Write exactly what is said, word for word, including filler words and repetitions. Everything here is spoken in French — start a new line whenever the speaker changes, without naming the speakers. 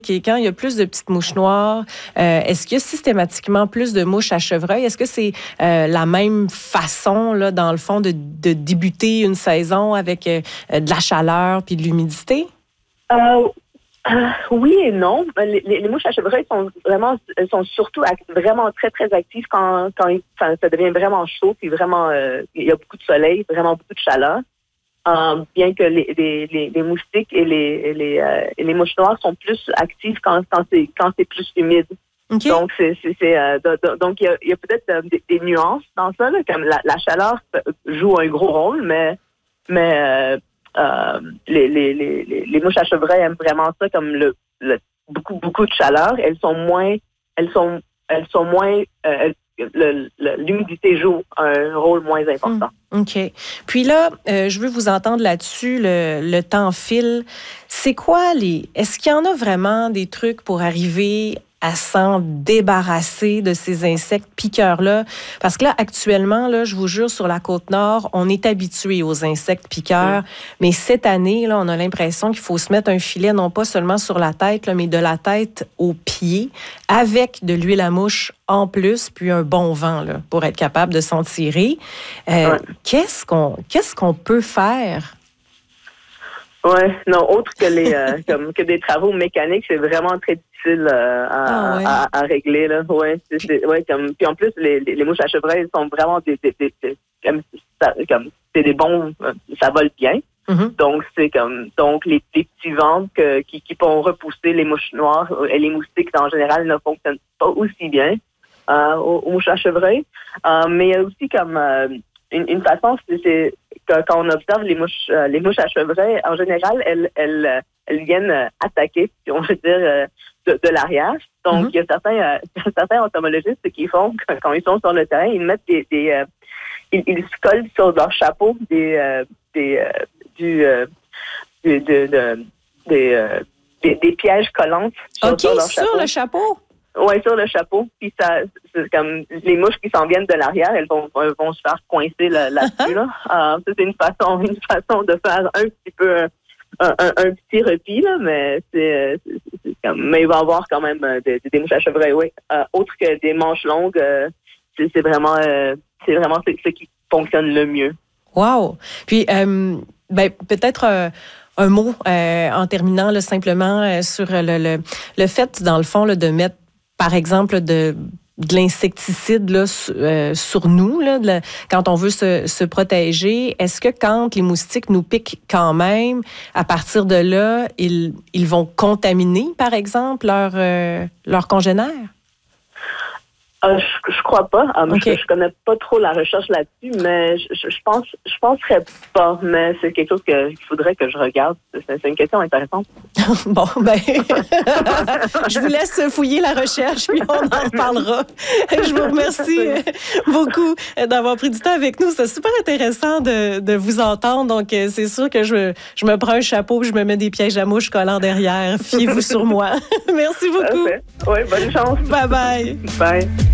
Et quand il y a plus de petites mouches noires, euh, est-ce qu'il y a systématiquement plus de mouches à chevreuil? Est-ce que c'est euh, la même façon, là, dans le fond, de, de débuter une saison avec euh, de la chaleur puis de l'humidité?
Euh, euh, oui et non. Les, les, les mouches à chevreuil sont vraiment, sont surtout act- vraiment très, très actives quand, quand il, enfin, ça devient vraiment chaud puis vraiment, euh, il y a beaucoup de soleil, vraiment beaucoup de chaleur. Euh, bien que les, les, les, les moustiques et les, les, euh, et les mouches noires sont plus actives quand, quand, c'est, quand c'est plus humide.
Okay.
Donc, c'est, c'est, c'est, euh, donc il y a, il y a peut-être euh, des, des nuances dans ça, là, comme la, la chaleur joue un gros rôle, mais, mais euh, euh, les, les, les, les mouches à chevreuil aiment vraiment ça, comme le, le beaucoup, beaucoup de chaleur. Elles sont moins, elles sont, elles sont moins, euh, Le, le, l'humidité joue un rôle moins important.
Mmh, OK. Puis là, euh, je veux vous entendre là-dessus. Le, le temps file. C'est quoi les... Est-ce qu'il y en a vraiment des trucs pour arriver à s'en débarrasser de ces insectes piqueurs-là? Parce que là, actuellement, là, je vous jure, sur la Côte-Nord, on est habitué aux insectes piqueurs. Mmh. Mais cette année, là, on a l'impression qu'il faut se mettre un filet, non pas seulement sur la tête, là, mais de la tête aux pieds, avec de l'huile à mouche en plus, puis un bon vent, là, pour être capable de s'en tirer. Euh, ouais. qu'est-ce qu'on, qu'est-ce qu'on peut faire?
Ouais, non, autre que les euh, comme que des travaux mécaniques, c'est vraiment très difficile euh, à, ah ouais. à, à régler là. Ouais, c'est, c'est, ouais, comme puis en plus les, les, les mouches à chevreuil sont vraiment des, des, des, des comme, ça, comme c'est des bons, ça vole bien. Mm-hmm. Donc c'est comme donc les, les petits vents que, qui qui vont repousser les mouches noires et les moustiques en général ne fonctionnent pas aussi bien euh, aux, aux mouches à chevreuil. Euh, mais il y a aussi comme euh, une, une façon, c'est, c'est quand on observe les mouches, euh, les mouches à chevreuil, en général, elles, elles, elles viennent attaquer, si on veut dire, de, de l'arrière. Donc, mm-hmm. il y a certains, euh, certains entomologistes qui font, quand ils sont sur le terrain, ils mettent des, des euh, ils, ils se collent sur leur chapeau des, euh, des, euh, du, euh, de, de, de, des, euh, des, des pièges collantes
sur, okay, sur leur chapeau. Sur le chapeau?
Oui, sur le chapeau. Puis ça, c'est comme les mouches qui s'en viennent de l'arrière, elles vont, vont se faire coincer là, là-dessus. Là. Euh, c'est une façon, une façon de faire un petit peu un, un, un petit repli, là, mais c'est, c'est, c'est comme, mais il va y avoir quand même des, des mouches à chevreuil, oui. Euh, autre que des manches longues, euh, c'est, c'est vraiment, euh, c'est vraiment ce, ce qui fonctionne le mieux.
Wow. Puis, euh, ben peut-être. Euh... Un mot euh, en terminant là, simplement euh, sur le, le, le fait, dans le fond, là, de mettre, par exemple, de, de l'insecticide là, euh, sur nous, là, de, quand on veut se, se protéger. Est-ce que quand les moustiques nous piquent quand même, à partir de là, ils, ils vont contaminer, par exemple, leurs euh, leur congénères?
Euh, je, je crois pas. Um, okay. je, je connais pas trop la recherche là-dessus, mais je, je, je pense, je penserais pas. Mais c'est quelque chose que, qu'il faudrait que je regarde. C'est, c'est une question intéressante.
Bon, ben, je vous laisse fouiller la recherche, puis on en reparlera. Je vous remercie beaucoup d'avoir pris du temps avec nous. C'est super intéressant de, de vous entendre. Donc, c'est sûr que je, je me prends un chapeau, je me mets des pièges à mouches collants derrière. Fiez-vous sur moi. Merci beaucoup.
Oui, bonne chance.
Bye bye.
Bye.